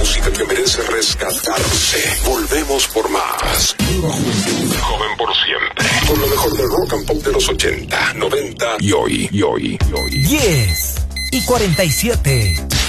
música que merece rescatarse. Volvemos por más. Nueva juventud, joven por siempre. Con lo mejor del rock and pop de los 80, 90 y hoy. 10:47.